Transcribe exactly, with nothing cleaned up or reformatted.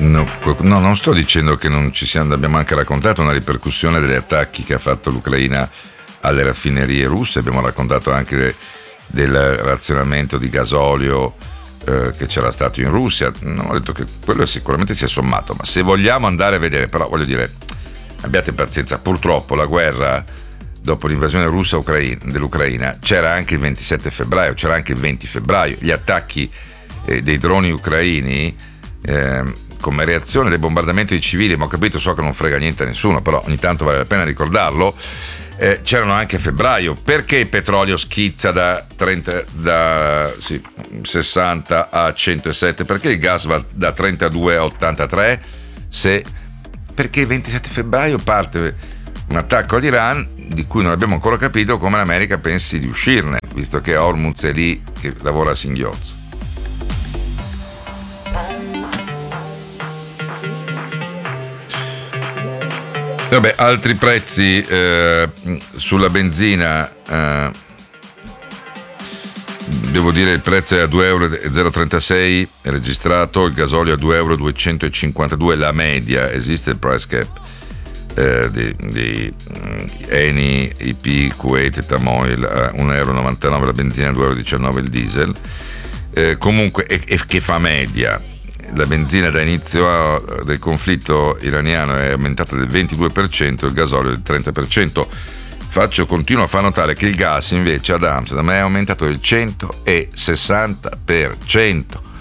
No, no, non sto dicendo che non ci siamo, abbiamo anche raccontato una ripercussione degli attacchi che ha fatto l'Ucraina alle raffinerie russe, abbiamo raccontato anche del razionamento di gasolio eh, che c'era stato in Russia. Non ho detto che quello sicuramente si è sommato, ma se vogliamo andare a vedere, però voglio dire, abbiate pazienza, purtroppo la guerra dopo l'invasione russa dell'Ucraina c'era anche il ventisette febbraio, c'era anche il venti febbraio, gli attacchi eh, dei droni ucraini eh, come reazione dei bombardamenti di civili, ma ho capito, so che non frega niente a nessuno, però ogni tanto vale la pena ricordarlo. Eh, c'erano anche a febbraio. Perché il petrolio schizza da, trenta, da sì, sessanta a centosette? Perché il gas va da trentadue a ottantatré? Se, perché il ventisette febbraio parte un attacco all'Iran di cui non abbiamo ancora capito come l'America pensi di uscirne, visto che Hormuz è lì che lavora a singhiozzo. Vabbè, altri prezzi eh, sulla benzina, eh, devo dire il prezzo è a due euro e zero trentasei è registrato, il gasolio a due euro e duecentocinquantadue la media, esiste il price cap eh, di, di um, Eni, I P, Kuwait e Tamoil a uno euro e novantanove la benzina, due euro e diciannove il diesel, eh, comunque e, e che fa media. La benzina da inizio del conflitto iraniano è aumentata del ventidue per cento, il gasolio del trenta per cento. Faccio, continuo a far notare che il gas invece ad Amsterdam è aumentato del centosessanta per cento.